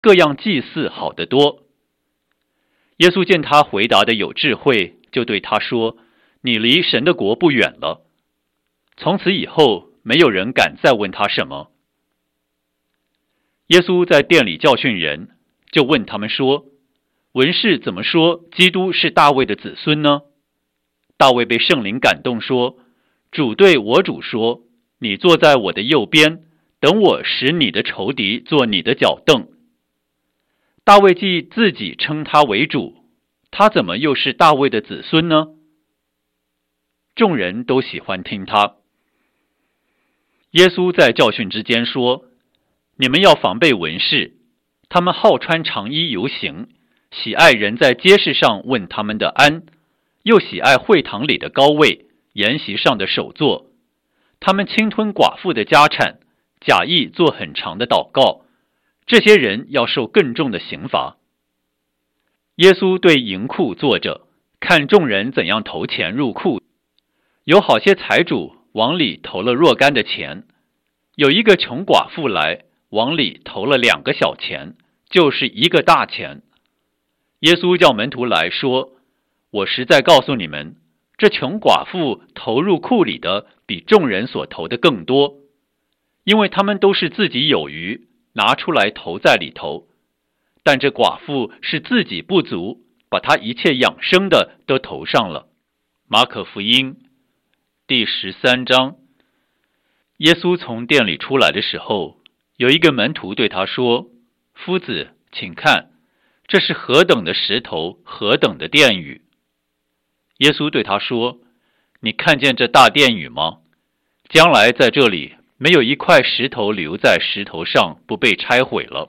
各样祭祀好得多。耶稣见他回答的有智慧，就对他说：你离神的国不远了。从此以后，没有人敢再问他什么。耶稣在殿里教训人，就问他们说：文士怎么说基督是大卫的子孙呢？大卫被圣灵感动说：主对我主说，你坐在我的右边，等我使你的仇敌做你的脚凳。大卫既自己称他为主，他怎么又是大卫的子孙呢？众人都喜欢听他。耶稣在教训之间说：你们要防备文士，他们好穿长衣游行，喜爱人在街市上问他们的安，又喜爱会堂里的高位，筵席上的首座。他们侵吞寡妇的家产，假意做很长的祷告。这些人要受更重的刑罚。耶稣对银库坐着，看众人怎样投钱入库。有好些财主往里投了若干的钱，有一个穷寡妇来，往里投了2个小钱，就是1个大钱。耶稣叫门徒来说：我实在告诉你们，这穷寡妇投入库里的比众人所投的更多，因为他们都是自己有余，拿出来投在里头。但这寡妇是自己不足，把她一切养生的都投上了。马可福音第13章。耶稣从殿里出来的时候，有一个门徒对他说：夫子，请看，这是何等的石头，何等的殿宇。耶稣对他说：你看见这大殿宇吗？将来在这里没有一块石头留在石头上不被拆毁了。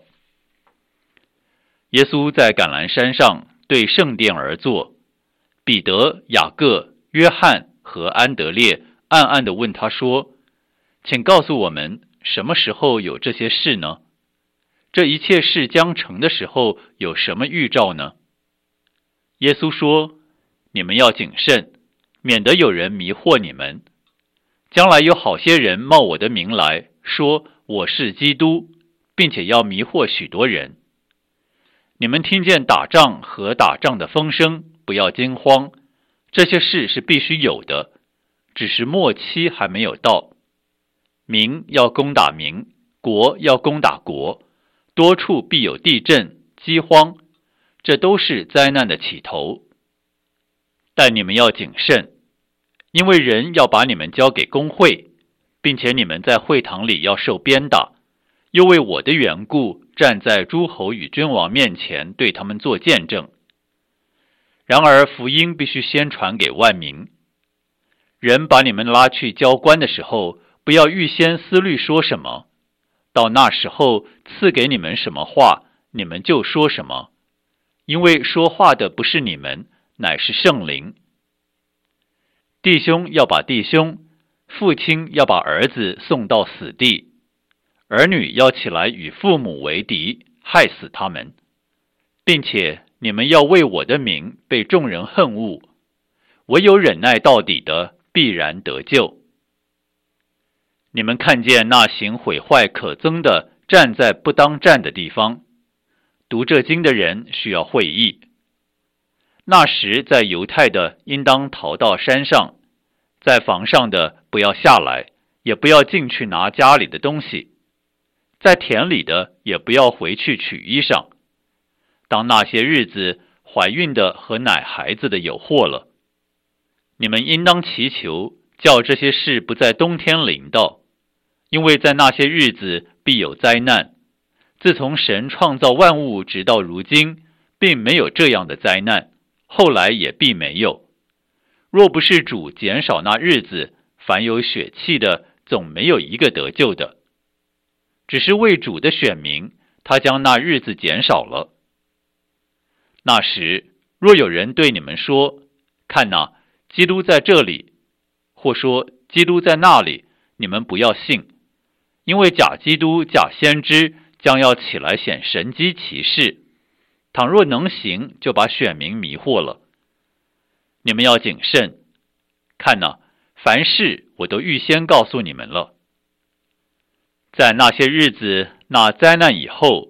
耶稣在橄榄山上对圣殿而坐，彼得、雅各、约翰和安德烈暗暗地问他说：请告诉我们，什么时候有这些事呢？这一切事将成的时候有什么预兆呢？耶稣说：你们要谨慎，免得有人迷惑你们。将来有好些人冒我的名来，说我是基督，并且要迷惑许多人。你们听见打仗和打仗的风声，不要惊慌，这些事是必须有的，只是末期还没有到。民要攻打民，国要攻打国，多处必有地震、饥荒，这都是灾难的起头。但你们要谨慎，因为人要把你们交给公会，并且你们在会堂里要受鞭打，又为我的缘故站在诸侯与君王面前对他们做见证。然而福音必须先传给万民。人把你们拉去交官的时候，不要预先思虑说什么，到那时候赐给你们什么话，你们就说什么，因为说话的不是你们，乃是圣灵。弟兄要把弟兄，父亲要把儿子送到死地，儿女要起来与父母为敌，害死他们，并且你们要为我的名被众人恨恶，唯有忍耐到底的必然得救。你们看见那行毁坏可憎的站在不当站的地方，读这经的人需要会意。那时在犹太的应当逃到山上，在房上的不要下来，也不要进去拿家里的东西，在田里的也不要回去取衣裳。当那些日子，怀孕的和奶孩子的有祸了。你们应当祈求，叫这些事不在冬天临到，因为在那些日子必有灾难。自从神创造万物直到如今，并没有这样的灾难，后来也必没有。若不是主减少那日子，凡有血气的总没有一个得救的。只是为主的选民，他将那日子减少了。那时，若有人对你们说：看哪，基督在这里，或说基督在那里，你们不要信，因为假基督、假先知将要起来显神机奇事，倘若能行，就把选民迷惑了。你们要谨慎，看哪，凡事我都预先告诉你们了。在那些日子，那灾难以后，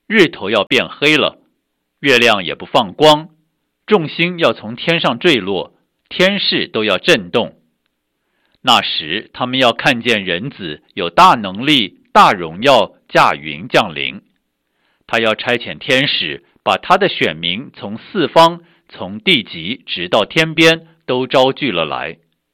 日头要变黑了，月亮也不放光，众星要从天上坠落，天势都要震动。那时他们要看见人子有大能力、大荣耀驾云降临，他要差遣天使，把他的选民从四方，从地极直到天边都招聚了来。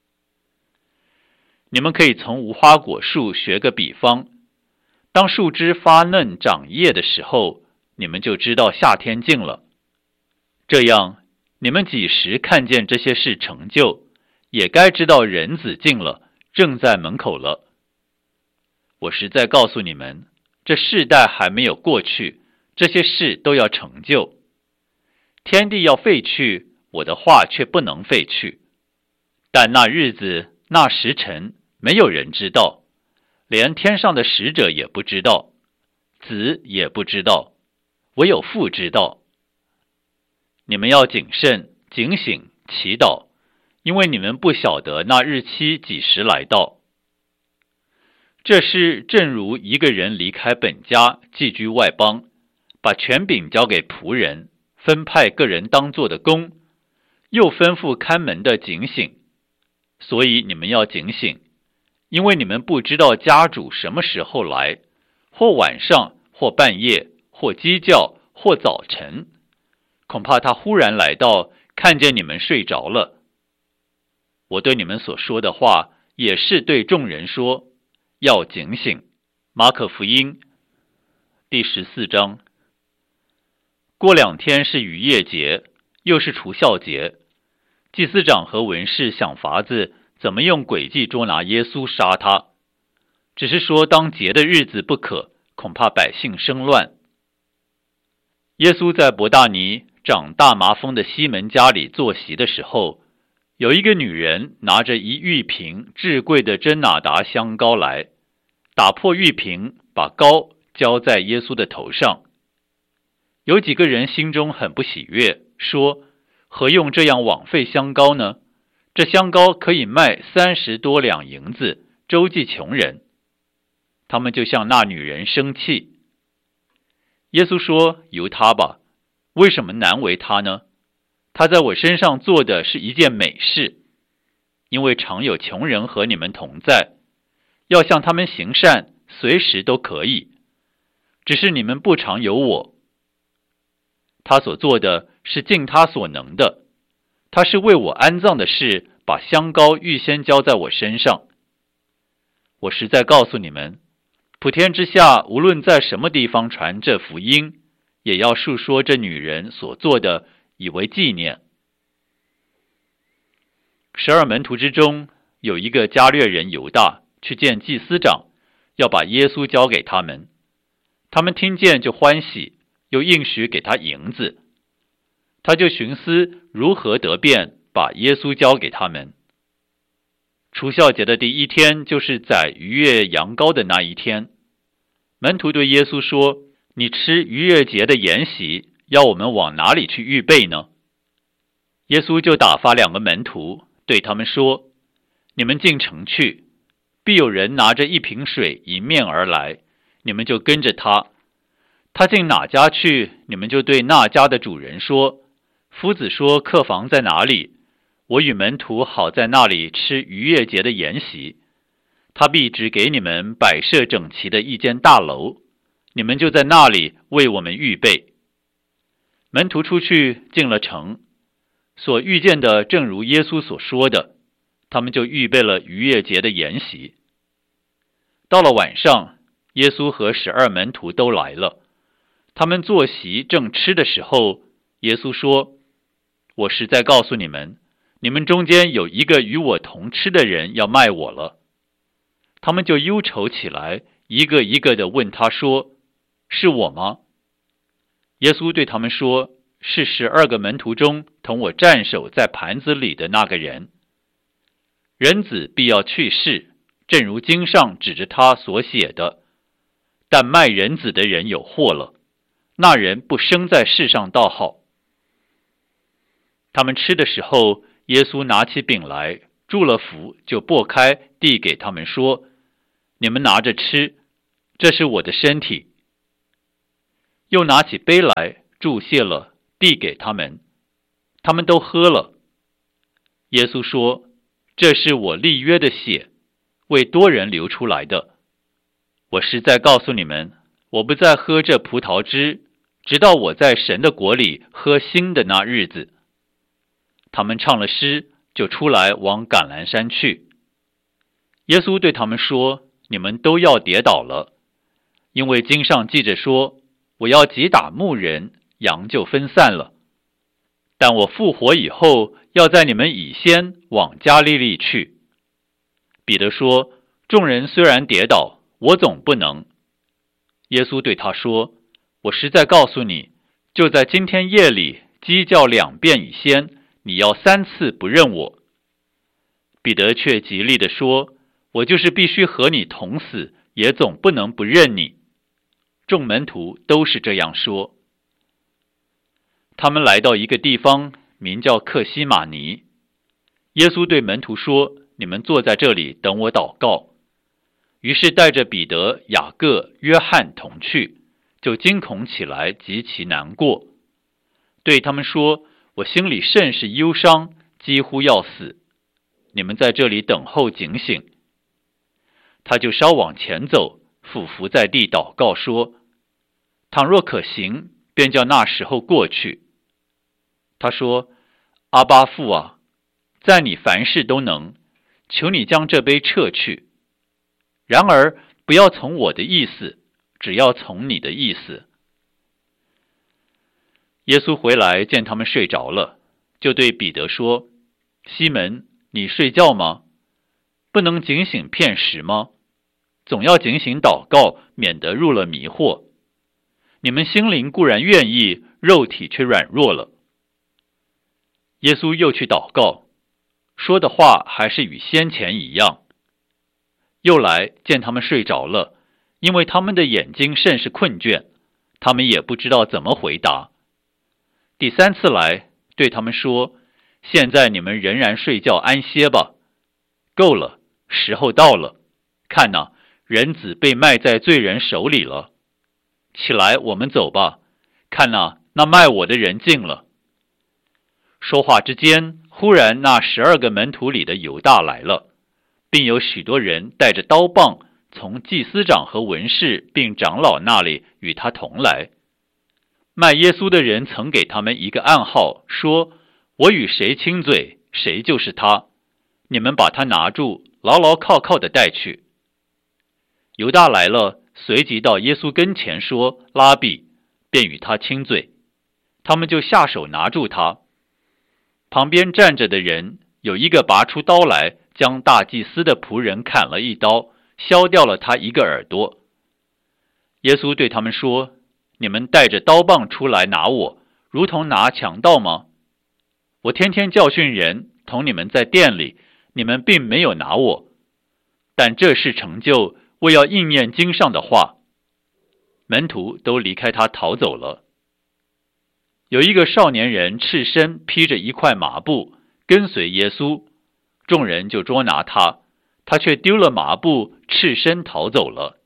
你们可以从无花果树学个比方，当树枝发嫩长叶的时候，你们就知道夏天近了。这样，你们几时看见这些事成就，也该知道人子近了，正在门口了。我实在告诉你们，这世代还没有过去，这些事都要成就。天地要废去，我的话却不能废去。但那日子，那时辰，没有人知道，连天上的使者也不知道，子也不知道，唯有父知道。你们要谨慎、警醒、祈祷，因为你们不晓得那日期几时来到。这事正如一个人离开本家，寄居外邦，把权柄交给仆人，分派个人当做的工，又吩咐看门的警醒。所以你们要警醒，因为你们不知道家主什么时候来，或晚上，或半夜，或鸡叫，或早晨，恐怕他忽然来到，看见你们睡着了。我对你们所说的话，也是对众人说，要警醒。马可福音第14章。过2天是逾越节，又是除酵节。祭司长和文士想法子怎么用诡计捉拿耶稣，杀他，只是说当节的日子不可，恐怕百姓生乱。耶稣在伯大尼长大麻风的西门家里坐席的时候，有一个女人拿着一玉瓶至贵的真哪达香膏来，打破玉瓶，把膏浇在耶稣的头上。有几个人心中很不喜悦，说，何用这样枉费香膏呢？这香膏可以卖30多两银子，周济穷人。他们就向那女人生气。耶稣说，由他吧，为什么难为他呢？他在我身上做的是一件美事，因为常有穷人和你们同在，要向他们行善，随时都可以，只是你们不常有我。他所做的是尽他所能的，他是为我安葬的事，把香膏预先浇在我身上。我实在告诉你们，普天之下无论在什么地方传这福音，也要述说这女人所做的，以为纪念。12门徒之中，有一个加略人犹大去见祭司长，要把耶稣交给他们。他们听见就欢喜，又应许给他银子。他就寻思如何得便把耶稣交给他们。除酵节的第1天，就是宰逾越羊羔的那一天。门徒对耶稣说，你吃逾越节的筵席，要我们往哪里去预备呢？耶稣就打发2个门徒，对他们说，你们进城去，必有人拿着1瓶水迎面而来，你们就跟着他。他进哪家去，你们就对那家的主人说，夫子说客房在哪里，我与门徒好在那里吃逾越节的筵席。他必指给你们摆设整齐的一间大楼，你们就在那里为我们预备。门徒出去进了城，所遇见的正如耶稣所说的，他们就预备了逾越节的筵席。到了晚上，耶稣和12门徒都来了，他们坐席正吃的时候，耶稣说，我实在告诉你们，你们中间有一个与我同吃的人要卖我了。他们就忧愁起来，一个一个的问他说，是我吗？耶稣对他们说，是12个门徒中同我蘸手在盘子里的那个人。人子必要去世，正如经上指着他所写的，但卖人子的人有祸了，那人不生在世上倒好。他们吃的时候，耶稣拿起饼来，祝了福，就擘开，递给他们说，你们拿着吃，这是我的身体。 又拿起杯来注谢了，递给他们，他们都喝了。耶稣说：这是我立约的血，为多人流出来的。我实在告诉你们，我不再喝这葡萄汁，直到我在神的国里喝新的那日子。他们唱了诗，就出来往橄榄山去。耶稣对他们说：你们都要跌倒了，因为经上记着说，我要击打牧人，羊就分散了。但我复活以后，要在你们以先往加利利去。彼得说：众人虽然跌倒，我总不能。耶稣对他说：我实在告诉你，就在今天夜里，鸡叫2遍以先，你要3次不认我。彼得却极力地说：我就是必须和你同死，也总不能不认你。众门徒都是这样说。他们来到一个地方，名叫客西马尼。耶稣对门徒说：你们坐在这里等我祷告。于是带着彼得、雅各、约翰同去，就惊恐起来，极其难过，对他们说：我心里甚是忧伤，几乎要死，你们在这里等候警醒。他就稍往前走，俯伏在地祷告说：倘若可行，便叫那时候过去。他说：阿爸父啊，在你凡事都能，求你将这杯撤去。然而不要从我的意思，只要从你的意思。耶稣回来见他们睡着了，就对彼得说：西门，你睡觉吗？不能警醒片时吗？总要警醒祷告，免得入了迷惑。你们心灵固然愿意，肉体却软弱了。耶稣又去祷告，说的话还是与先前一样。又来见他们睡着了，因为他们的眼睛甚是困倦，他们也不知道怎么回答。第3次来，对他们说：现在你们仍然睡觉安歇吧，够了，时候到了。看哪，人子被卖在罪人手里了。起来，我们走吧。看哪，那卖我的人进了。说话之间，忽然那12个门徒里的犹大来了，并有许多人带着刀棒，从祭司长和文士并长老那里与他同来。卖耶稣的人曾给他们一个暗号，说：我与谁亲嘴，谁就是他。你们把他拿住，牢牢靠靠地带去。犹大来了，随即到耶稣跟前说：拉比，便与他亲嘴。他们就下手拿住他。旁边站着的人有一个拔出刀来，将大祭司的仆人砍了一刀，削掉了他一个耳朵。耶稣对他们说：你们带着刀棒出来拿我，如同拿强盗吗？我天天教训人，同你们在殿里，你们并没有拿我。但这事成就，为要应验经上的话。门徒都离开他逃走了。有一个少年人赤身披着一块麻布，跟随耶稣，众人就捉拿他，他却丢了麻布，赤身逃走了。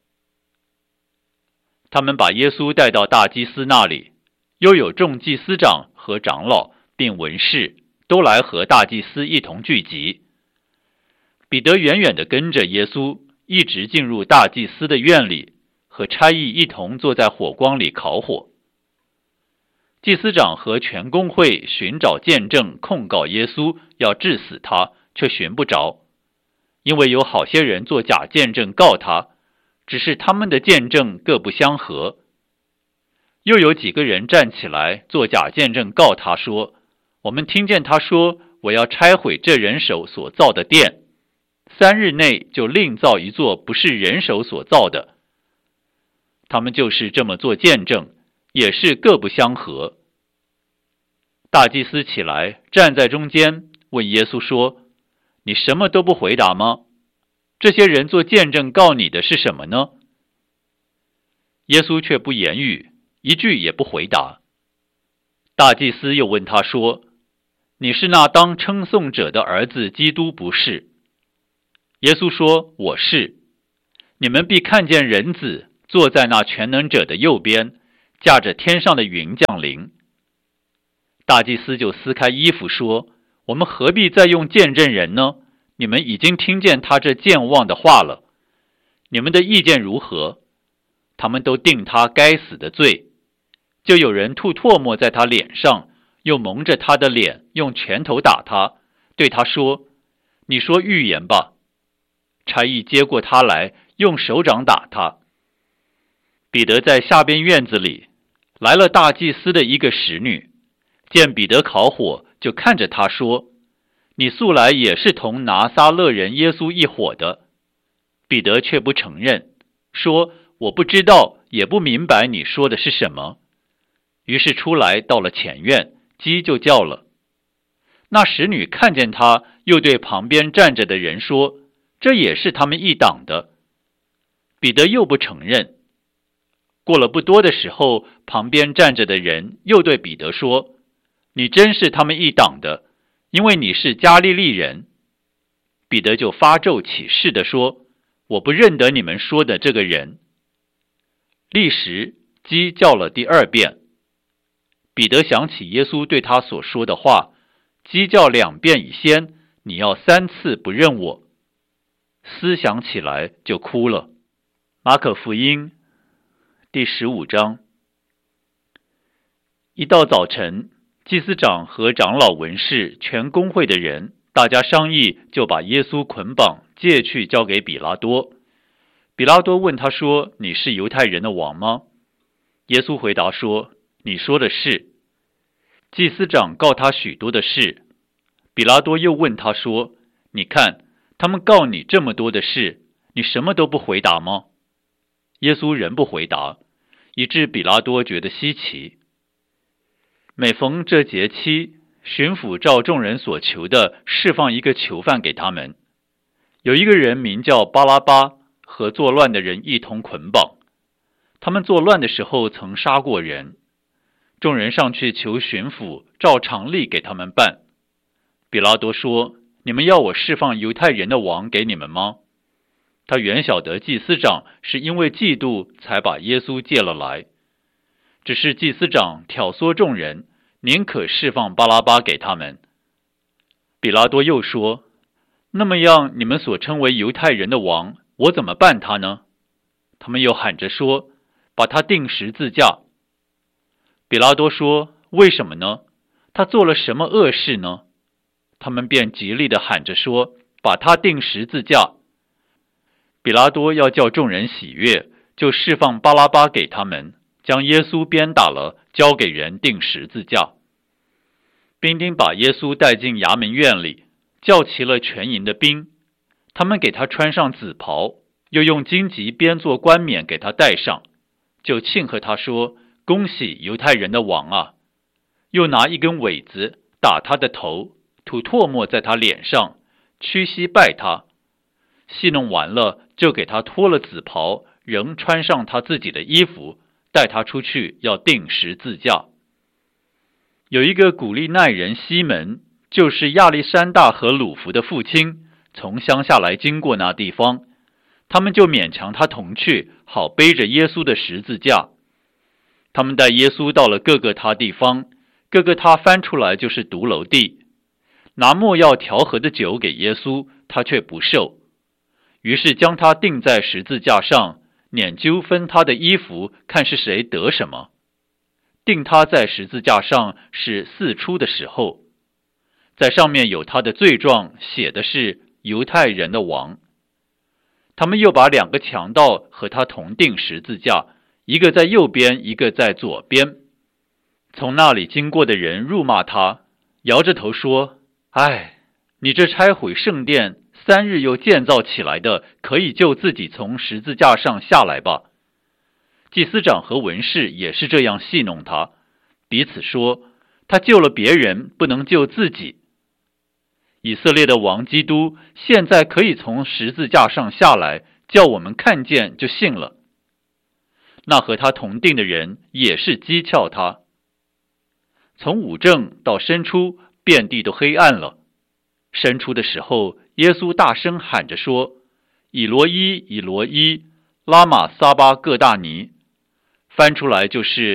他们把耶稣带到大祭司那里，又有众祭司长和长老并文士都来和大祭司一同聚集。彼得远远地跟着耶稣，一直进入大祭司的院里，和差役一同坐在火光里烤火。祭司长和全公会寻找见证控告耶稣，要治死他，却寻不着，因为有好些人做假见证告他，只是他们的见证各不相合。又有几个人站起来做假见证告他说：我们听见他说，我要拆毁这人手所造的殿，3日内就另造一座不是人手所造的。他们就是这么做见证，也是各不相合。大祭司起来站在中间，问耶稣说：你什么都不回答吗？这些人做见证告你的是什么呢？耶稣却不言语，一句也不回答。大祭司又问他说：你是那当称颂者的儿子基督不是？耶稣说：我是。你们必看见人子坐在那全能者的右边， 驾着天上的云降临。大祭司就撕开衣服说：我们何必再用见证人呢？你们已经听见他这健忘的话了，你们的意见如何？他们都定他该死的罪。就有人吐唾沫在他脸上，又蒙着他的脸，用拳头打他，对他说：你说预言吧。差役接过他来，用手掌打他。彼得在下边院子里，来了大祭司的一个使女，见彼得烤火，就看着他说：你素来也是同拿撒勒人耶稣一伙的。彼得却不承认，说：我不知道，也不明白你说的是什么。于是出来到了前院，鸡就叫了。那使女看见他，又对旁边站着的人说：这也是他们一党的。彼得又不承认。过了不多的时候，旁边站着的人又对彼得说：你真是他们一党的，因为你是加利利人。彼得就发咒起誓地说：我不认得你们说的这个人。立时鸡叫了第二遍。彼得想起耶稣对他所说的话：鸡叫2遍以先，你要3次不认我。思想起来就哭了。马可福音第15章。一到早晨，祭司长和长老文士全公会的人，大家商议，就把耶稣捆绑，借去交给比拉多。比拉多问他说：你是犹太人的王吗？耶稣回答说：你说的是。祭司长告他许多的事。比拉多又问他说：你看，他们告你这么多的事，你什么都不回答吗？耶稣仍不回答，以致比拉多觉得稀奇。每逢这节期，巡抚照众人所求的释放一个囚犯给他们。有一个人名叫巴拉巴，和作乱的人一同捆绑。他们作乱的时候曾杀过人。众人上去求巡抚照常例给他们办。比拉多说：你们要我释放犹太人的王给你们吗？他原晓得祭司长是因为嫉妒才把耶稣借了来，只是祭司长挑唆众人，宁可释放巴拉巴给他们。比拉多又说：那么样，你们所称为犹太人的王，我怎么办他呢？他们又喊着说：把他钉十字架。比拉多说：为什么呢？他做了什么恶事呢？他们便极力地喊着说：把他钉十字架。比拉多要叫众人喜悦，就释放巴拉巴给他们，将耶稣鞭打了，交给人钉十字架。兵丁把耶稣带进衙门院里，叫齐了全营的兵，他们给他穿上紫袍，又用荆棘编作冠冕给他戴上，就庆贺他说：恭喜犹太人的王啊！又拿一根苇子打他的头，吐唾沫在他脸上，屈膝拜他。戏弄完了，就给他脱了紫袍，仍穿上他自己的衣服，带他出去要钉十字架。有一个古利奈人西门，就是亚历山大和鲁孚的父亲，从乡下来经过那地方，他们就勉强他同去，好背着耶稣的十字架。他们带耶稣到了各个他地方，各个他翻出来就是独楼地，拿没药调和的酒给耶稣，他却不受。于是将他钉在十字架上，捻揪分他的衣服，看是谁得什么。钉他在十字架上是巳初的时候，在上面有他的罪状，写的是犹太人的王。他们又把2个强盗和他同钉十字架，一个在右边，一个在左边。从那里经过的人辱骂他，摇着头说：唉，你这拆毁圣殿3日又建造起来的，可以救自己从十字架上下来吧。祭司长和文士也是这样戏弄他，彼此说：他救了别人，不能救自己。以色列的王基督现在可以从十字架上下来，叫我们看见就信了。那和他同定的人也是讥诮他。从午正到申初，遍地都黑暗了。申初的时候，耶稣大声喊着说：以罗伊，以罗伊，拉玛撒巴各大尼。翻出来就是：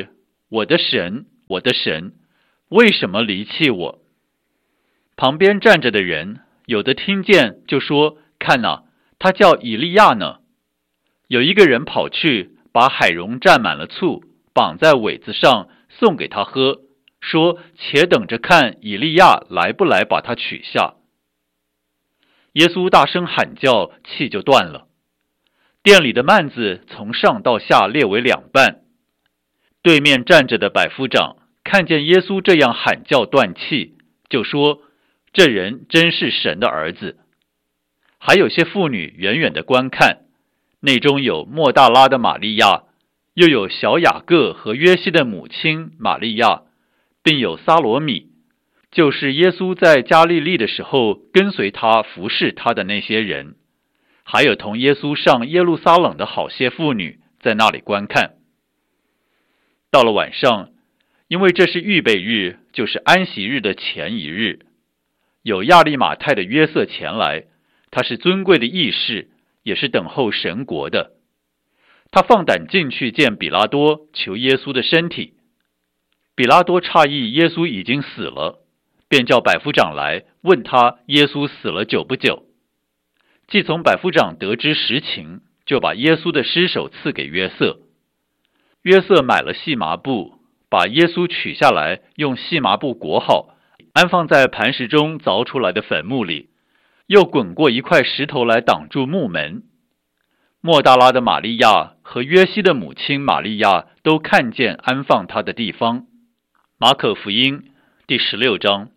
我的神，我的神，为什么离弃我？”旁边站着的人，有的听见就说：“看哪，他叫以利亚呢。”有一个人跑去，把海蓉蘸满了醋，绑在苇子上，送给他喝，说：“且等着看以利亚来不来把他取下。”耶稣大声喊叫，气就断了。店里的幔子从上到下裂为两半。对面站着的百夫长看见耶稣这样喊叫断气，就说：“这人真是神的儿子。”还有些妇女远远的观看，内中有莫大拉的玛利亚，又有小雅各和约西的母亲玛利亚，并有撒罗米，就是耶稣在加利利的时候跟随他服侍他的那些人，还有同耶稣上耶路撒冷的好些妇女在那里观看。到了晚上，因为这是预备日，就是安息日的前一日，有亚利马太的约瑟前来，他是尊贵的议士，也是等候神国的。他放胆进去见比拉多，求耶稣的身体。比拉多诧异耶稣已经死了，便叫百夫长来问他耶稣死了久不久。既从百夫长得知实情，就把耶稣的尸首赐给约瑟。约瑟买了细麻布，把耶稣取下来，用细麻布裹好，安放在磐石中凿出来的坟墓里，又滚过一块石头来挡住墓门。莫大拉的玛利亚和约西的母亲玛利亚都看见安放他的地方。马可福音第16章。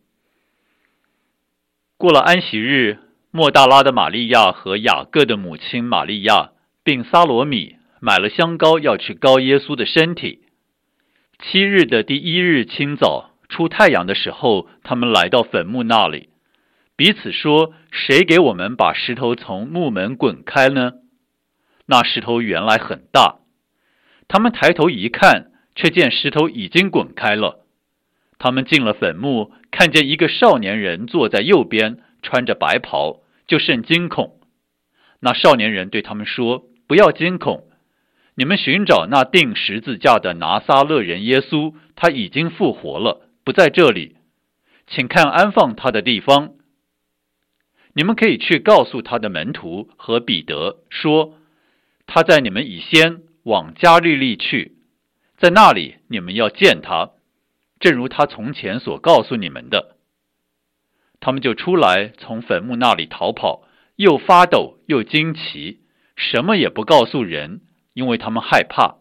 过了安息日，莫大拉的玛利亚和雅各的母亲玛利亚并撒罗米买了香膏，要去膏耶稣的身体。7日的第1日清早，出太阳的时候，他们来到坟墓那里，彼此说：“谁给我们把石头从墓门滚开呢？”那石头原来很大，他们抬头一看，却见石头已经滚开了。他们进了坟墓，看见一个少年人坐在右边，穿着白袍，就甚惊恐。那少年人对他们说：“不要惊恐，你们寻找那钉十字架的拿撒勒人耶稣，他已经复活了，不在这里，请看安放他的地方。你们可以去告诉他的门徒和彼得说，他在你们以先往加利利去，在那里你们要见他，正如他从前所告诉你们的。”他们就出来，从坟墓那里逃跑，又发抖又惊奇，什么也不告诉人，因为他们害怕。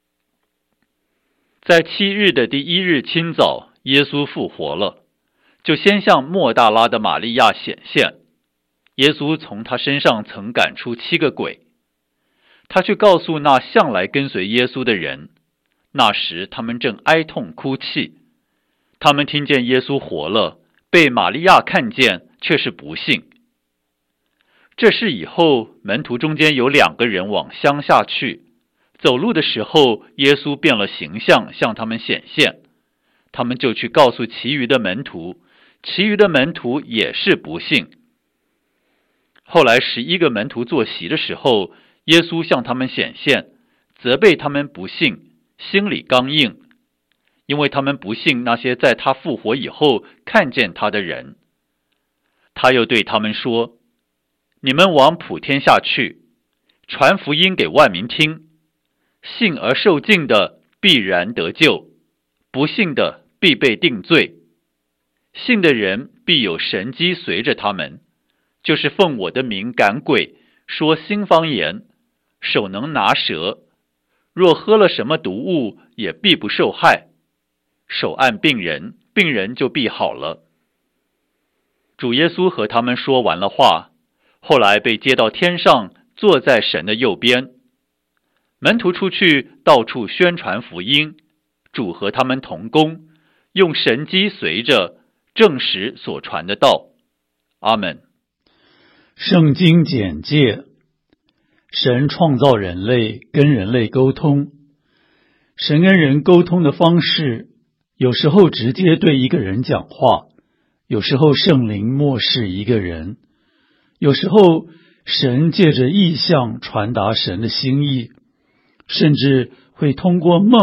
在7日的第1日清早，耶稣复活了，就先向莫大拉的玛利亚显现。耶稣从他身上曾赶出7个鬼。他去告诉那向来跟随耶稣的人，那时他们正哀痛哭泣。他们听见耶稣活了，被玛利亚看见，却是不信。这事以后，门徒中间有2个人往乡下去，走路的时候，耶稣变了形象，向他们显现。他们就去告诉其余的门徒，其余的门徒也是不信。后来11个门徒坐席的时候，耶稣向他们显现，责备他们不信，心里刚硬，因为他们不信那些在他复活以后看见他的人。他又对他们说：“你们往普天下去，传福音给万民听。信而受浸的必然得救，不信的必被定罪。信的人必有神迹随着他们，就是奉我的名赶鬼，说新方言，手能拿蛇，若喝了什么毒物，也必不受害。手按病人，病人就必好了。”主耶稣和他们说完了话，后来被接到天上，坐在神的右边。门徒出去，到处宣传福音，主和他们同工，用神迹随着，证实所传的道。阿们。 圣经简介：神创造人类，跟人类沟通。神跟人沟通的方式，有时候直接对一个人讲话，有时候圣灵默示一个人，有时候神借着意象传达神的心意，甚至会通过梦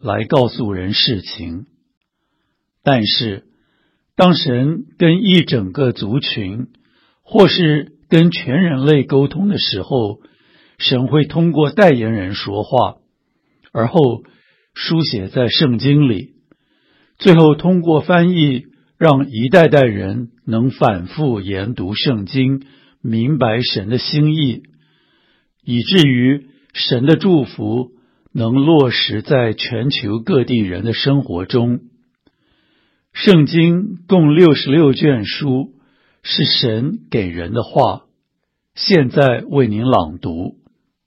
来告诉人事情。但是，当神跟一整个族群，或是跟全人类沟通的时候，神会通过代言人说话，而后书写在圣经里，最后通过翻译，让一代代人能反复研读圣经，明白神的心意，以至于神的祝福能落实在全球各地人的生活中。圣经共66卷书，是神给人的话，现在为您朗读。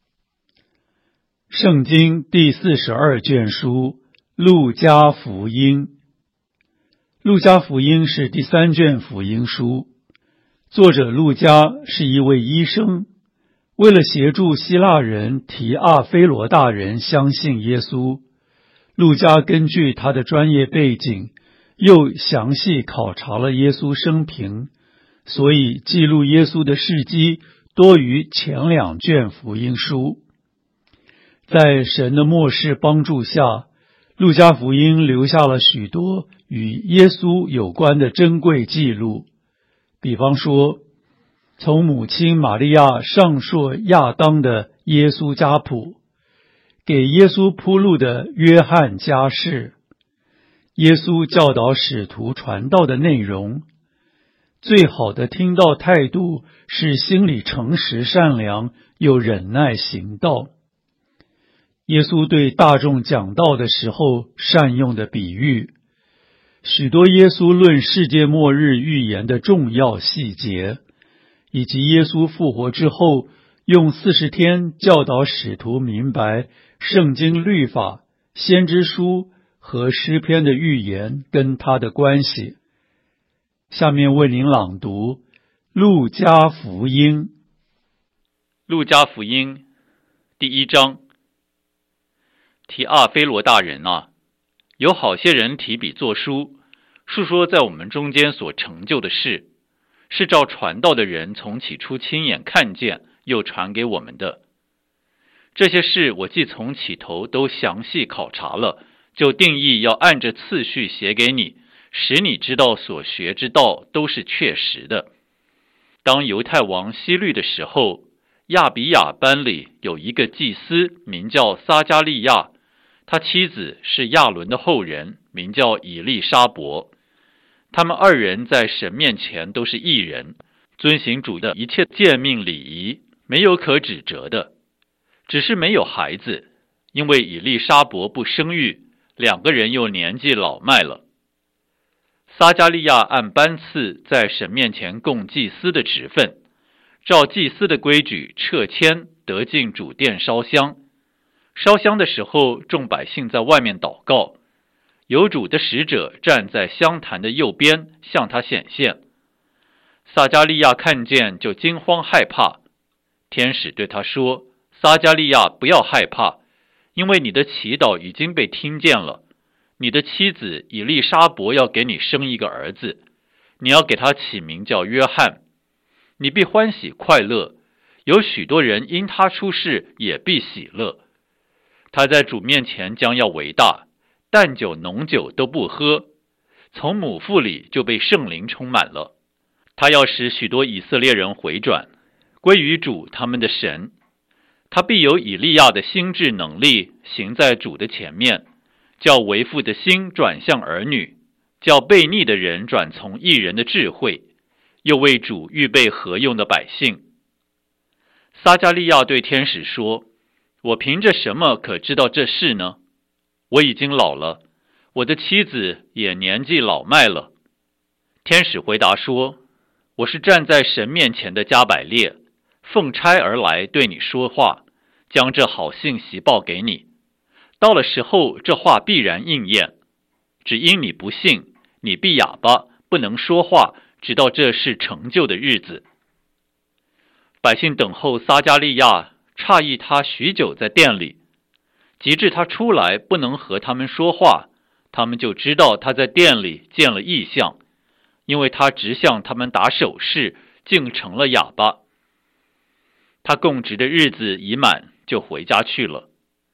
圣经第42卷书，路加福音。路加福音是第3卷福音书，作者路加是一位医生，为了协助希腊人提阿非罗大人相信耶稣，路加根据他的专业背景，又详细考察了耶稣生平，所以记录耶稣的事迹多于前2卷福音书。在神的默示帮助下，路加福音留下了许多与耶稣有关的珍贵记录，比方说，从母亲玛利亚上溯亚当的耶稣家谱，给耶稣铺路的约翰家世，耶稣教导使徒传道的内容，最好的听道态度是心里诚实善良，又忍耐行道。耶稣对大众讲道的时候善用的比喻，许多耶稣论世界末日预言的重要细节，以及耶稣复活之后用40天教导使徒明白圣经律法、先知书和诗篇的预言跟他的关系。下面为您朗读路加福音。 路加福音第1章。提阿非罗大人啊，有好些人提笔作书，述说在我们中间所成就的事，是照传道的人从起初亲眼看见，又传给我们的。这些事我既从起头都详细考察了，就定义要按着次序写给你，使你知道所学之道都是确实的。当犹太王希律的时候，亚比亚班里有一个祭司，名叫撒迦利亚，他妻子是亚伦的后人，名叫以利沙伯。他们2人在神面前都是义人，遵行主的一切诫命礼仪，没有可指责的，只是没有孩子，因为以利沙伯不生育，2个人又年纪老迈了。撒迦利亚按班次在神面前供祭司的职分，照祭司的规矩撤签得进主殿烧香。烧香的时候，众百姓在外面祷告，有主的使者站在香坛的右边，向他显现。撒迦利亚看见，就惊慌害怕。天使对他说：撒迦利亚，不要害怕，因为你的祈祷已经被听见了。你的妻子以利沙伯要给你生一个儿子，你要给他起名叫约翰。你必欢喜快乐，有许多人因他出世也必喜乐。他在主面前将要为大，淡酒浓酒都不喝，从母腹里就被圣灵充满了。他要使许多以色列人回转，归于主他们的神。他必有以利亚的心智能力，行在主的前面，叫为父的心转向儿女，叫悖逆的人转从义人的智慧，又为主预备合用的百姓。撒迦利亚对天使说：我凭着什么可知道这事呢？我已经老了，我的妻子也年纪老迈了。天使回答说：我是站在神面前的加百列，奉差而来对你说话，将这好信息报给你。到了时候，这话必然应验。只因你不信，你必哑巴，不能说话，直到这事成就的日子。百姓等候撒迦利亚，诧异他许久在殿里，及至他出来不能和他们说话，他们就知道他在殿里见了异象，因为他直向他们打手势，竟成了哑巴。他供职的日子已满，就回家去了。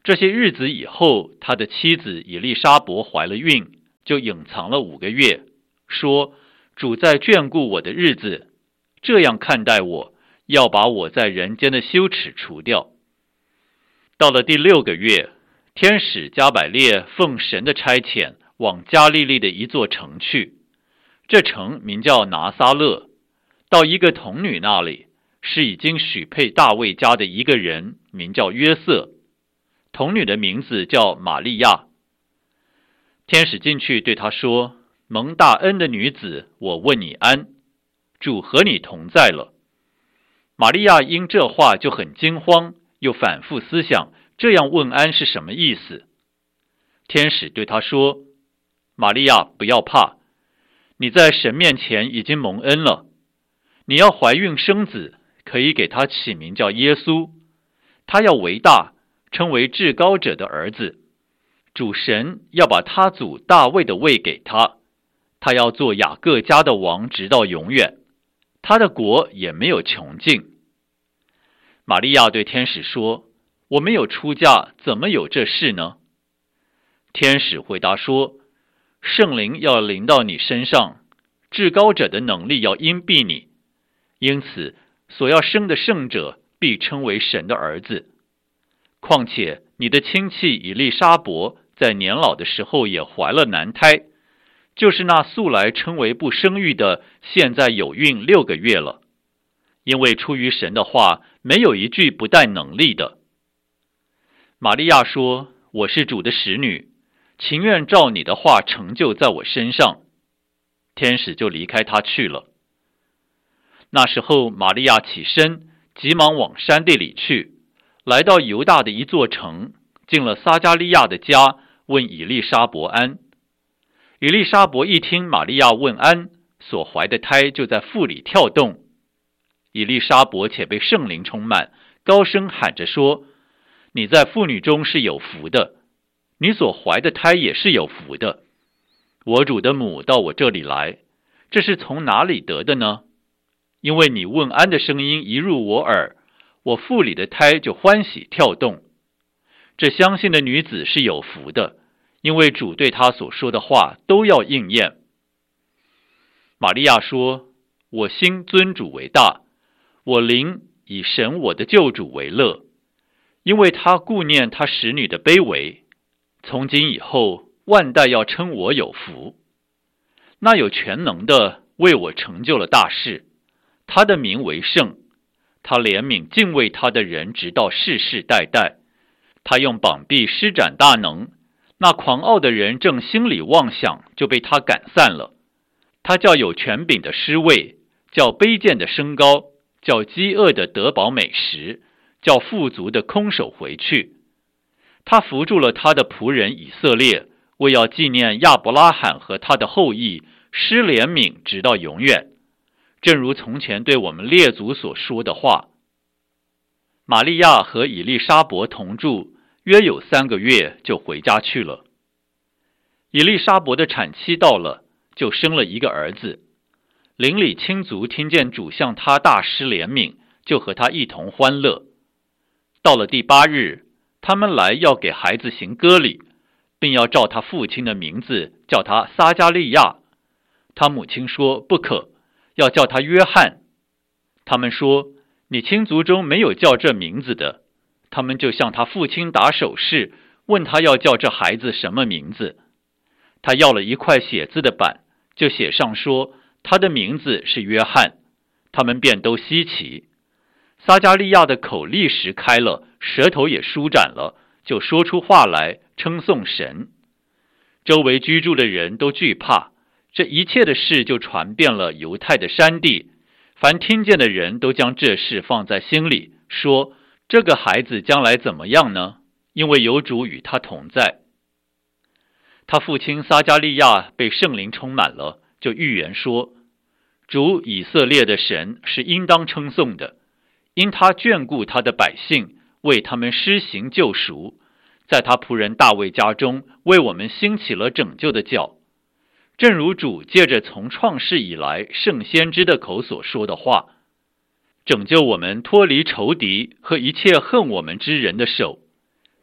这些日子以后，他的妻子以利沙伯怀了孕，就隐藏了5个月，说：主在眷顾我的日子，这样看待我，要把我在人间的羞耻除掉。到了第6个月，天使加百列奉神的差遣，往加利利的一座城去，这城名叫拿撒勒，到一个童女那里，是已经许配大卫家的一个人，名叫约瑟，童女的名字叫玛利亚。天使进去对她说：蒙大恩的女子，我问你安，主和你同在了。玛利亚因这话就很惊慌，又反复思想这样问安是什么意思。天使对她说：玛利亚，不要怕，你在神面前已经蒙恩了，你要怀孕生子，可以给他起名叫耶稣，他要为大，称为至高者的儿子。主神要把他祖大卫的位给他，他要做雅各家的王，直到永远，他的国也没有穷尽。玛利亚对天使说：我没有出嫁，怎么有这事呢？天使回答说：圣灵要临到你身上，至高者的能力要荫庇你，因此所要生的圣者必称为神的儿子。况且你的亲戚以利沙伯在年老的时候也怀了男胎，就是那素来称为不生育的，现在有孕6个月了。因为出于神的话，没有一句不带能力的。玛利亚说：我是主的使女，情愿照你的话成就在我身上。天使就离开她去了。那时候玛利亚起身，急忙往山地里去，来到犹大的一座城，进了撒加利亚的家，问以利沙伯安。以利沙伯一听玛利亚问安，所怀的胎就在腹里跳动。以利沙伯且被圣灵充满，高声喊着说：你在妇女中是有福的，你所怀的胎也是有福的。我主的母到我这里来，这是从哪里得的呢？因为你问安的声音一入我耳，我腹里的胎就欢喜跳动。这相信的女子是有福的，因为主对她所说的话都要应验。玛利亚说：我心尊主为大，我灵以神我的救主为乐，因为他顾念他使女的卑微，从今以后万代要称我有福。那有全能的为我成就了大事，他的名为圣，他怜悯敬畏他的人直到世世代代。他用膀臂施展大能，那狂傲的人正心里妄想，就被他赶散了。他叫有权柄的失位，叫卑贱的升高，叫饥饿的得饱美食，叫富足的空手回去。他扶住了他的仆人以色列，为要纪念亚伯拉罕和他的后裔，施怜悯直到永远，正如从前对我们列祖所说的话。玛利亚和以利沙伯同住，约有3个月，就回家去了。以利沙伯的产期到了，就生了一个儿子。邻里亲族听见主向他大施怜悯，就和他一同欢乐。到了第8日，他们来要给孩子行割礼，并要照他父亲的名字叫他撒加利亚。他母亲说不可，要叫他约翰。他们说你亲族中没有叫这名字的。他们就向他父亲打手势，问他要叫这孩子什么名字。他要了一块写字的板，就写上说他的名字是约翰。他们便都稀奇。撒加利亚的口立时开了，舌头也舒展了，就说出话来，称颂神。周围居住的人都惧怕，这一切的事就传遍了犹太的山地。凡听见的人都将这事放在心里，说这个孩子将来怎么样呢？因为有主与他同在。他父亲撒加利亚被圣灵充满了，就预言说：主以色列的神是应当称颂的，因他眷顾他的百姓，为他们施行救赎，在他仆人大卫家中为我们兴起了拯救的脚，正如主借着从创世以来圣先知的口所说的话，拯救我们脱离仇敌和一切恨我们之人的手，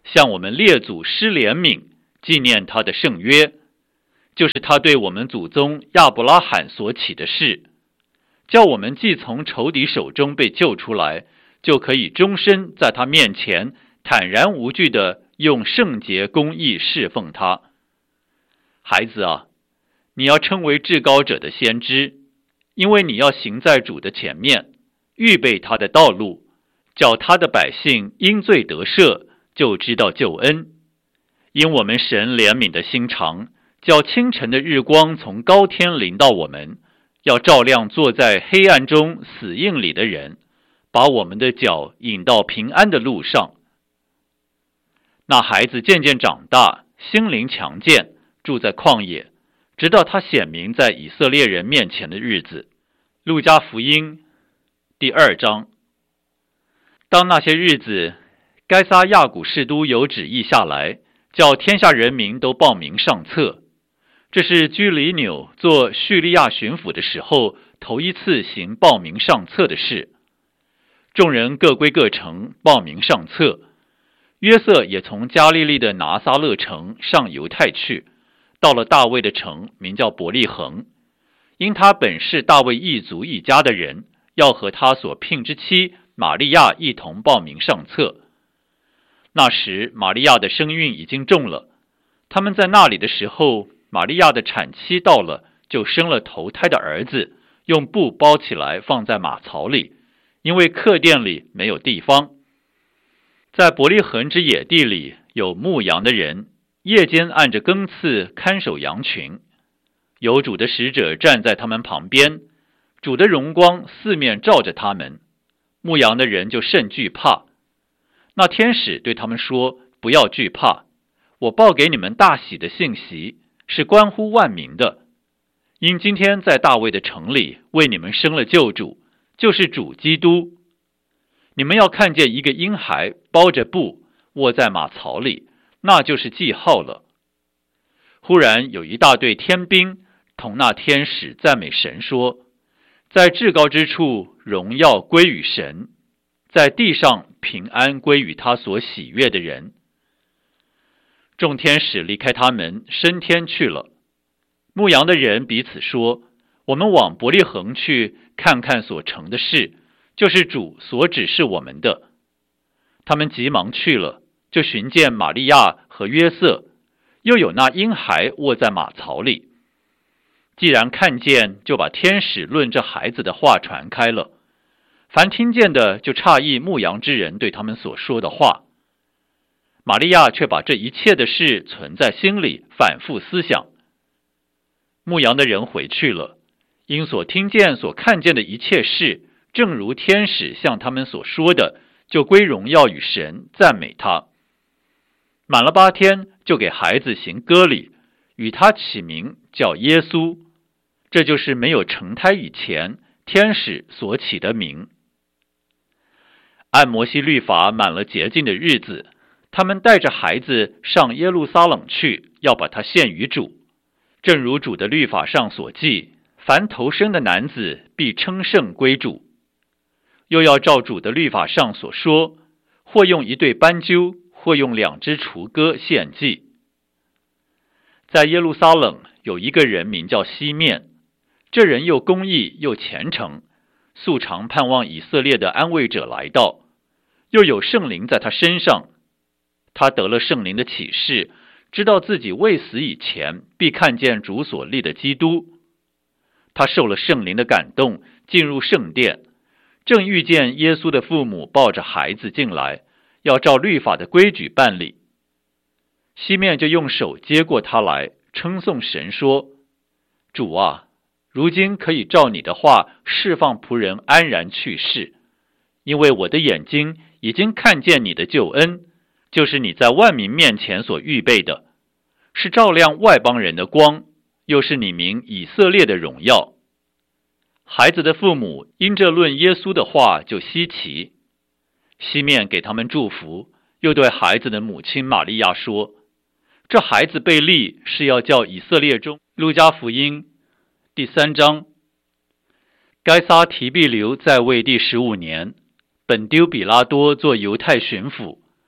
向我们列祖施怜悯，纪念他的圣约，就是他对我们祖宗亚伯拉罕所起的事，叫我们既从仇敌手中被救出来，就可以终身在他面前坦然无惧地用圣洁公义侍奉他。孩子啊，你要称为至高者的先知，因为你要行在主的前面，预备他的道路，叫他的百姓因罪得赦，就知道救恩。因我们神怜悯的心肠，叫清晨的日光从高天临到我们，要照亮坐在黑暗中死荫里的人，把我们的脚引到平安的路上。那孩子渐渐长大，心灵强健，住在旷野，直到他显明在以色列人面前的日子。路加福音第2章。当那些日子，该撒亚古士都有旨意下来，叫天下人民都报名上册。这是居里纽做叙利亚巡抚的时候头一次行报名上册的事。众人各归各城报名上册。约瑟也从加利利的拿撒勒城上犹太去，到了大卫的城，名叫伯利恒，因他本是大卫一族一家的人，要和他所聘之妻玛利亚一同报名上册。那时玛利亚的身孕已经重了，他们在那里的时候，玛利亚的产期到了，就生了头胎的儿子，用布包起来放在马槽里，因为客店里没有地方。在伯利恒之野地里有牧羊的人，夜间按着更次看守羊群，有主的使者站在他们旁边，主的荣光四面照着他们，牧羊的人就甚惧怕。那天使对他们说，不要惧怕，我报给你们大喜的信息，是关乎万民的。因今天在大卫的城里为你们生了救主，就是主基督。你们要看见一个婴孩包着布卧在马槽里，那就是记号了。忽然有一大队天兵同那天使赞美神说，在至高之处荣耀归于神，在地上平安归于他所喜悦的人。众天使离开他们，升天去了。牧羊的人彼此说，我们往伯利恒去看看所成的事，就是主所指示我们的。他们急忙去了，就寻见玛利亚和约瑟，又有那婴孩卧在马槽里。既然看见，就把天使论这孩子的话传开了。凡听见的就诧异牧羊之人对他们所说的话。玛利亚却把这一切的事存在心里，反复思想。牧羊的人回去了，因所听见所看见的一切事，正如天使向他们所说的，就归荣耀与神，赞美他。满了8天，就给孩子行割礼，与他起名叫耶稣，这就是没有成胎以前天使所起的名。按摩西律法满了洁净的日子，他们带着孩子上耶路撒冷去，要把他献于主。正如主的律法上所记，凡头生的男子必称圣归主。又要照主的律法上所说，或用一对斑鸠，或用2只雏鸽献祭。在耶路撒冷有一个人名叫西面，这人又公义又虔诚，素常盼望以色列的安慰者来到，又有圣灵在他身上。他得了圣灵的启示，知道自己未死以前必看见主所立的基督。他受了圣灵的感动，进入圣殿，正遇见耶稣的父母抱着孩子进来，要照律法的规矩办理。西面就用手接过他来，称颂神说，主啊，如今可以照你的话释放仆人安然去世，因为我的眼睛已经看见你的救恩，就是你在万民面前所预备的，是照亮外邦人的光，又是你名以色列的荣耀。孩子的父母因这论耶稣的话就稀奇。西面给他们祝福，又对孩子的母亲玛利亚说，这孩子被立是要叫以色列中。路加福音第3章。该撒提庇留在位第15年，本丢比拉多做犹太巡抚，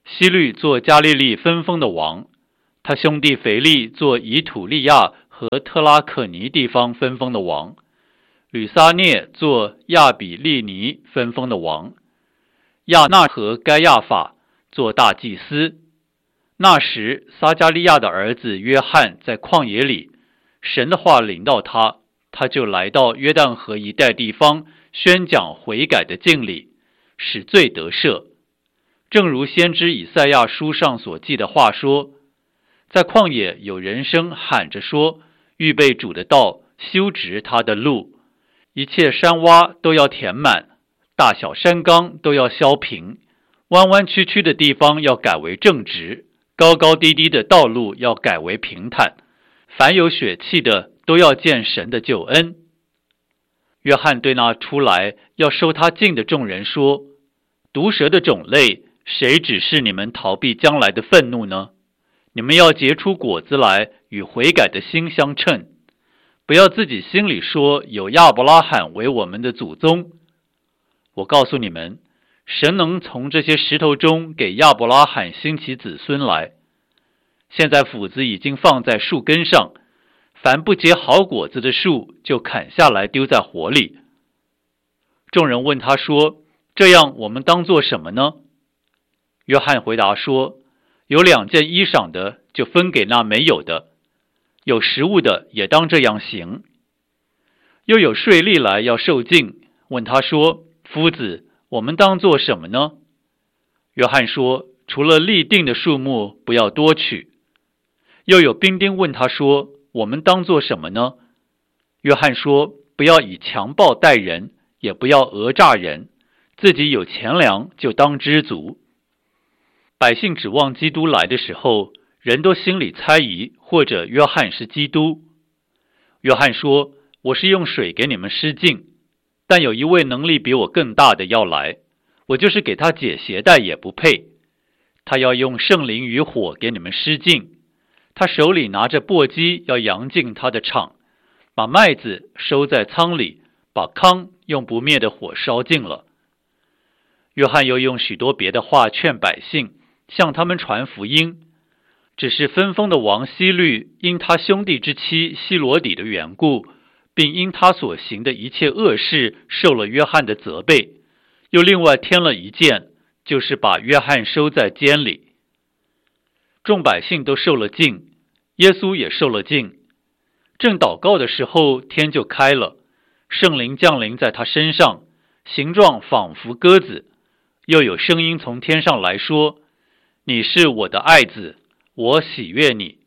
希律做加利利分封的王，他兄弟腓力做以土利亚和特拉可尼地方分封的王，吕撒涅做亚比利尼分封的王，亚纳和该亚法做大祭司。那时撒加利亚的儿子约翰在旷野里，神的话临到他，他就来到约旦河一带地方，宣讲悔改的敬礼，使罪得赦。正如先知以赛亚书上所记的话说，在旷野有人声喊着说，预备主的道，修直他的路，一切山洼都要填满，大小山冈都要削平，弯弯曲曲的地方要改为正直，高高低低的道路要改为平坦，凡有血气的都要见神的救恩。约翰对那出来要收他进的众人说，毒蛇的种类，谁指示你们逃避将来的愤怒呢？你们要结出果子来，与悔改的心相称。不要自己心里说，有亚伯拉罕为我们的祖宗。我告诉你们，神能从这些石头中给亚伯拉罕兴起子孙来。现在斧子已经放在树根上，凡不结好果子的树，就砍下来丢在火里。众人问他说，这样我们当做什么呢？约翰回答说，有2件衣裳的，就分给那没有的；有食物的，也当这样行。又有税吏来要受尽，问他说，夫子，我们当做什么呢？约翰说，除了立定的数目，不要多取。又有兵丁问他说，我们当做什么呢？约翰说，不要以强暴待人，也不要讹诈人，自己有钱粮就当知足。百姓指望基督来的时候，人都心里猜疑，或者约翰是基督。约翰说，我是用水给你们施浸，但有一位能力比我更大的要来，我就是给他解鞋带也不配。他要用圣灵与火给你们施浸，他手里拿着簸箕，要扬进他的场，把麦子收在仓里，把糠用不灭的火烧尽了。约翰又用许多别的话劝百姓，向他们传福音。只是分封的王希律因他兄弟之妻希罗底的缘故，并因他所行的一切恶事受了约翰的责备，又另外添了一件，就是把约翰收在监里。众百姓都受了禁，耶稣也受了禁。正祷告的时候，天就开了，圣灵降临在他身上，形状仿佛鸽子，又有声音从天上来说，你是我的爱子，我喜悦你。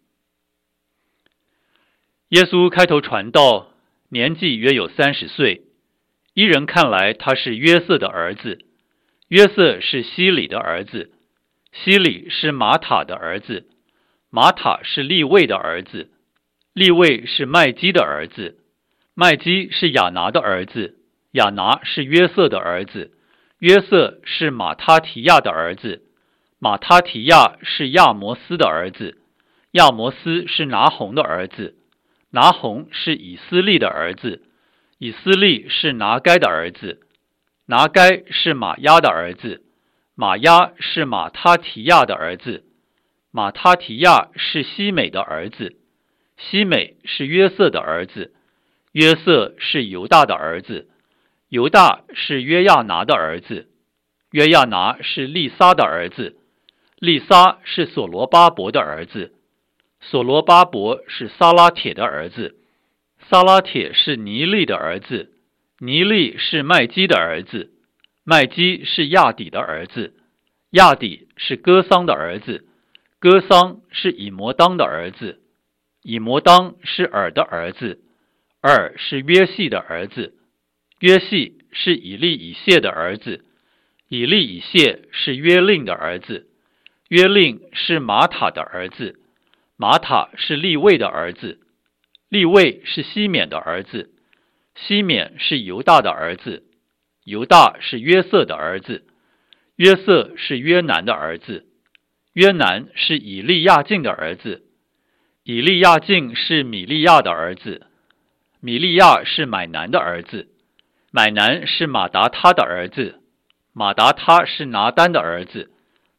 耶稣开头传道，年纪约有30岁，一人看来他是约瑟的儿子，约瑟是希里的儿子，希里是马塔的儿子，马塔是利未的儿子，利未是麦基的儿子，麦基是亚拿的儿子，亚拿是约瑟的儿子，约瑟是马他提亚的儿子，马他提亚是亚摩斯的儿子，亚摩斯是拿红的儿子，拿红是以斯利的儿子，以斯利是拿该的儿子，拿该是马押的儿子，马押是马他提亚的儿子，马他提亚是西美的儿子，西美是约瑟的儿子，约瑟是犹大的儿子，犹大是约亚拿的儿子，约亚拿是利撒的儿子，利撒是所罗巴伯的儿子，所罗巴伯是撒拉铁的儿子，撒拉铁是尼利的儿子，尼利是麦基的儿子，麦基是亚底的儿子，亚底是哥桑的儿子，哥桑是以摩当的儿子，以摩当是尔的儿子，尔是约细的儿子，约细是以利以谢的儿子，以利以谢是约令的儿子，约令是马塔的儿子，马塔是利未的儿子，利未是西缅的儿子，西缅是犹大的儿子，犹大是约瑟的儿子，约瑟是约南的儿子，约南是以利亚敬的儿子，以利亚敬是米利亚的儿子，米利亚是买南的儿子，买南是马达他的儿子，马达他是拿单的儿子，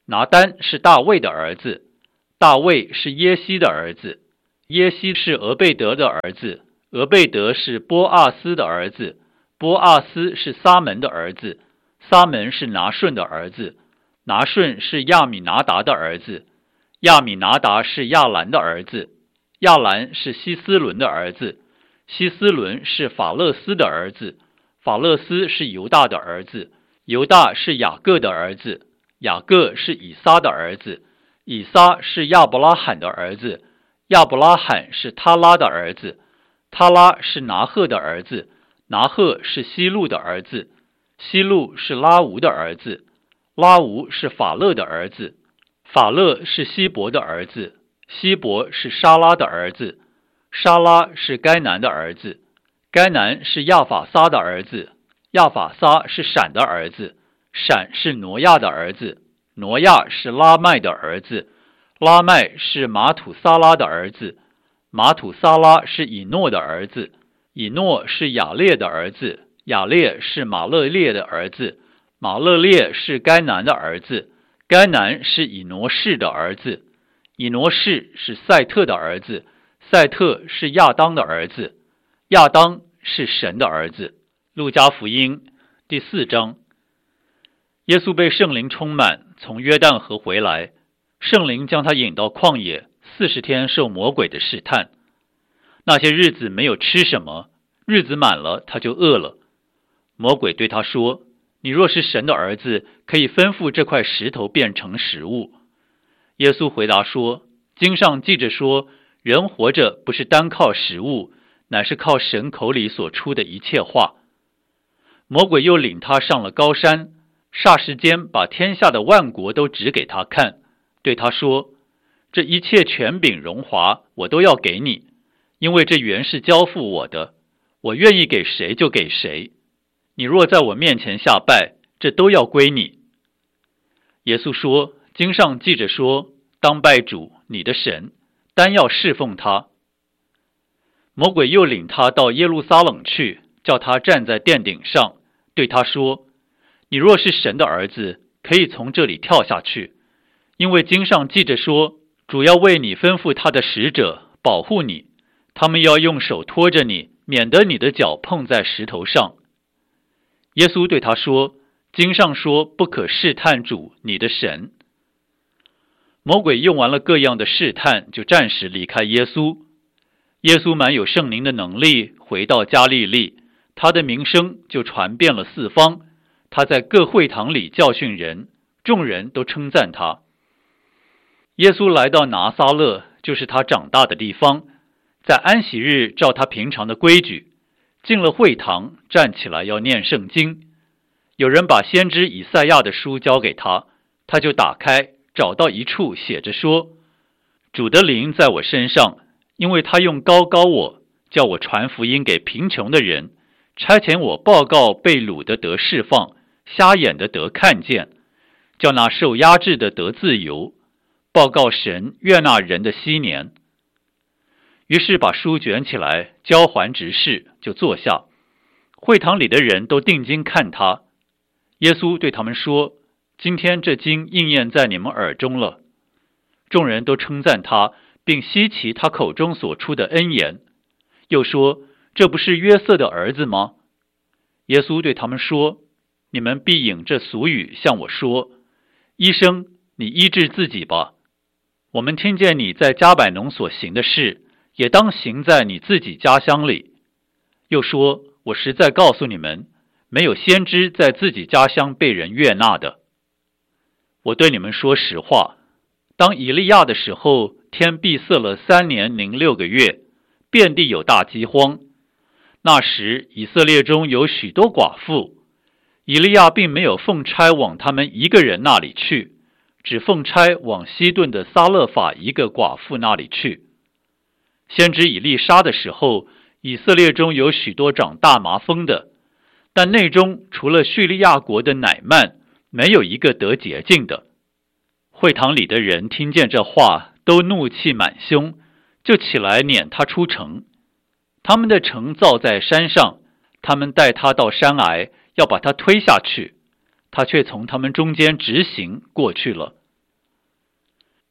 拿单是大卫的儿子，大卫是耶西的儿子，耶西是俄贝德的儿子，俄贝德是波阿斯的儿子，波阿斯是撒门的儿子，撒门是拿顺的儿子，拿顺是亚米拿达的儿子，亚米拿达是亚兰的儿子，亚兰是希斯伦的儿子，希斯伦是法勒斯的儿子，法勒斯是犹大的儿子，犹大是雅各的儿子，雅各是以撒的儿子，以撒是亚伯拉罕的儿子，亚伯拉罕是他拉的儿子，他拉是拿鹤的儿子，拿鹤是希路的儿子，希路是拉吾的儿子，拉吾是法勒的儿子，法勒是希伯的儿子，希伯是沙拉的儿子，沙拉是该南的儿子，该南是亚法撒的儿子，亚法撒是闪的儿子，闪是挪亚的儿子，挪亚是拉麦的儿子，拉麦是马土撒拉的儿子，马土撒拉是以诺的儿子，以诺是雅列的儿子，雅列是马勒列的儿子，马勒列是该南的儿子，该南是以挪士的儿子，以挪士是赛特的儿子，赛特是亚当的儿子，亚当是神的儿子。路加福音第4章。耶稣被圣灵充满，从约旦河回来，圣灵将他引到旷野，40天受魔鬼的试探。那些日子没有吃什么，日子满了，他就饿了。魔鬼对他说：你若是神的儿子，可以吩咐这块石头变成食物。耶稣回答说：经上记着说，人活着不是单靠食物，乃是靠神口里所出的一切话。魔鬼又领他上了高山，霎时间把天下的万国都指给他看，对他说：这一切权柄荣华我都要给你，因为这原是交付我的，我愿意给谁就给谁。你若在我面前下拜，这都要归你。耶稣说：经上记着说，当拜主你的神，单要侍奉他。魔鬼又领他到耶路撒冷去，叫他站在殿顶上，对他说：你若是神的儿子，可以从这里跳下去，因为经上记着说，主要为你吩咐他的使者保护你，他们要用手托着你，免得你的脚碰在石头上。耶稣对他说：经上说，不可试探主你的神。魔鬼用完了各样的试探，就暂时离开耶稣。耶稣满有圣灵的能力，回到加利利，他的名声就传遍了四方。他在各会堂里教训人，众人都称赞他。耶稣来到拿撒勒，就是他长大的地方，在安息日照他平常的规矩，进了会堂，站起来要念圣经。有人把先知以赛亚的书交给他，他就打开，找到一处写着说：主的灵在我身上，因为他用膏膏我，叫我传福音给贫穷的人，差遣我报告被掳的得释放，瞎眼的得看见，叫那受压制的得自由，报告神悦纳人的禧年。于是把书卷起来，交还执事，就坐下。会堂里的人都定睛看他。耶稣对他们说：今天这经应验在你们耳中了。众人都称赞他，并稀奇他口中所出的恩言，又说：这不是约瑟的儿子吗？耶稣对他们说：你们必引这俗语向我说：医生，你医治自己吧。我们听见你在迦百农所行的事，也当行在你自己家乡里。又说：我实在告诉你们，没有先知在自己家乡被人悦纳的。我对你们说实话，当以利亚的时候，天闭塞了3年零6个月，遍地有大饥荒。那时以色列中有许多寡妇，以利亚并没有奉差往他们一个人那里去，只奉差往西顿的撒勒法一个寡妇那里去。先知以利沙的时候，以色列中有许多长大麻风的，但内中除了叙利亚国的乃曼，没有一个得洁净的。会堂里的人听见这话，都怒气满胸，就起来撵他出城。他们的城造在山上，他们带他到山崖，要把他推下去，他却从他们中间直行过去了。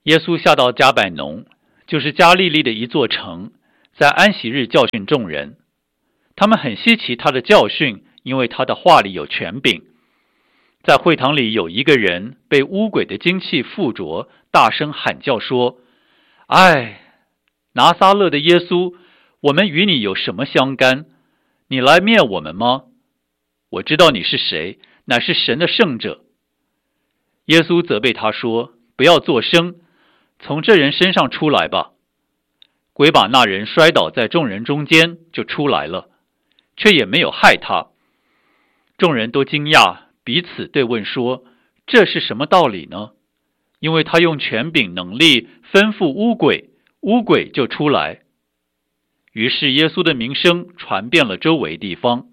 耶稣下到加百农，就是加利利的一座城，在安息日教训众人。他们很稀奇他的教训，因为他的话里有权柄。在会堂里有一个人被污鬼的精气附着，大声喊叫说：哎，拿撒勒的耶稣，我们与你有什么相干？你来灭我们吗？我知道你是谁，乃是神的圣者。耶稣责备他说：不要作声，从这人身上出来吧。鬼把那人摔倒在众人中间，就出来了，却也没有害他。众人都惊讶，彼此对问说：这是什么道理呢？因为他用权柄能力吩咐污鬼，污鬼就出来。于是耶稣的名声传遍了周围地方。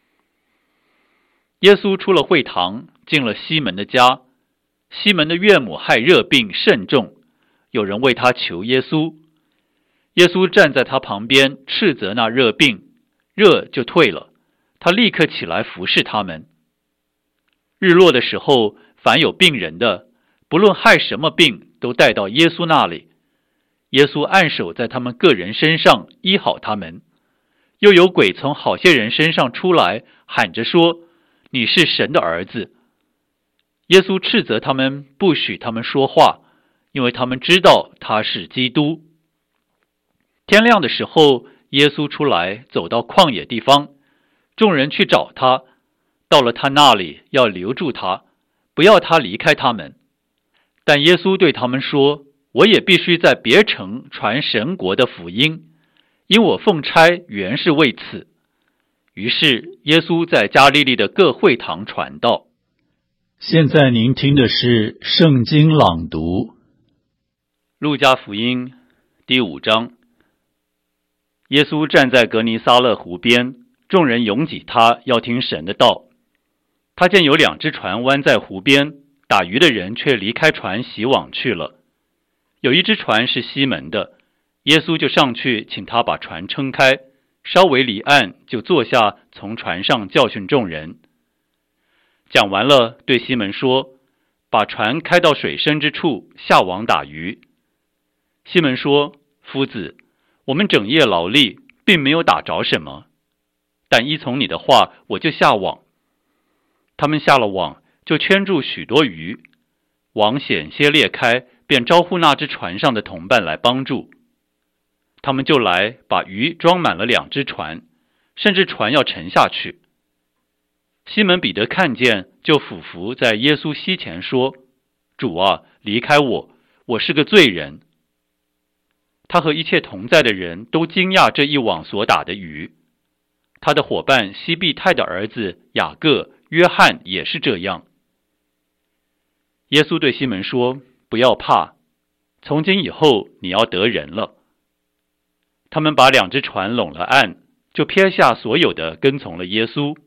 耶稣出了会堂，进了西门的家。西门的岳母害热病甚重，有人为他求耶稣。耶稣站在他旁边，斥责那热病，热就退了，他立刻起来服侍他们。日落的时候，凡有病人的，不论害什么病，都带到耶稣那里。耶稣按手在他们个人身上，医好他们。又有鬼从好些人身上出来，喊着说：你是神的儿子。耶稣斥责他们，不许他们说话，因为他们知道他是基督。天亮的时候，耶稣出来，走到旷野地方，众人去找他，到了他那里，要留住他，不要他离开他们。但耶稣对他们说：我也必须在别城传神国的福音，因我奉差原是为此。于是耶稣在加利利的各会堂传道。 现在您听的是圣经朗读。 路加福音第5章。耶稣站在格尼撒勒湖边，众人拥挤他，要听神的道。他见有2只船弯在湖边，打鱼的人却离开船洗网去了。有一只船是西门的，耶稣就上去请他把船撑开，稍微离岸，就坐下，从船上教训众人。讲完了，对西门说：把船开到水深之处，下网打鱼。西门说：夫子，我们整夜劳力，并没有打着什么，但依从你的话，我就下网。他们下了网，就圈住许多鱼，网险些裂开，便招呼那只船上的同伴来帮助。他们就来，把鱼装满了2只船，甚至船要沉下去。西门彼得看见，就俯伏在耶稣膝前说：主啊，离开我，我是个罪人。他和一切同在的人都惊讶这一网所打的鱼。他的伙伴西庇太的儿子雅各、约翰也是这样。耶稣对西门说：不要怕，从今以后你要得人了。他们把2只船拢了岸，就撇下所有的，跟从了耶稣。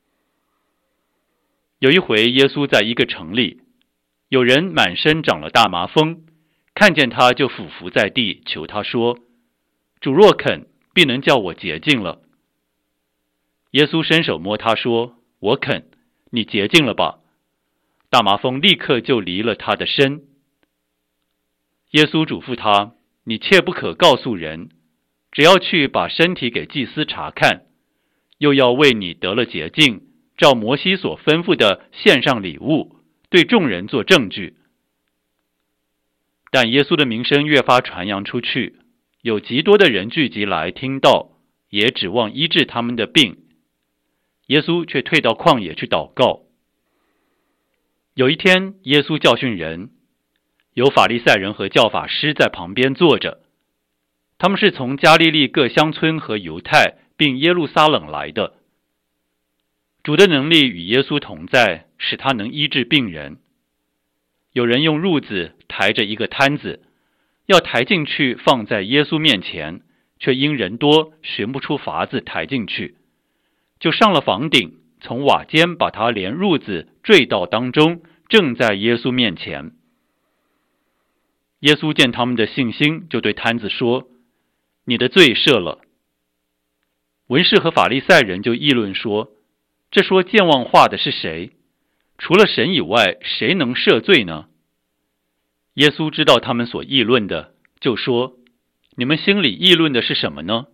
有一回，耶稣在一个城里，有人满身长了大麻风，看见他就俯伏在地，求他说：主若肯，必能叫我洁净了。耶稣伸手摸他说：我肯，你洁净了吧。大麻风立刻就离了他的身。耶稣嘱咐他：你切不可告诉人，只要去把身体给祭司查看，又要为你得了洁净，照摩西所吩咐的献上礼物，对众人做证据。但耶稣的名声越发传扬出去，有极多的人聚集来听道，也指望医治他们的病。耶稣却退到旷野去祷告。有一天，耶稣教训人，有法利赛人和教法师在旁边坐着，他们是从加利利各乡村和犹太并耶路撒冷来的。主的能力与耶稣同在，使他能医治病人。有人用褥子抬着一个摊子，要抬进去放在耶稣面前，却因人多，寻不出法子抬进去，就上了房顶，从瓦间把他连褥子坠到当中，正在耶稣面前。耶稣见他们的信心，就对摊子说：你的罪赦了。文士和法利赛人就议论说：这说健忘话的是谁？除了神以外，谁能赦罪呢？ 耶稣知道他们所议论的，就说：你们心里议论的是什么呢？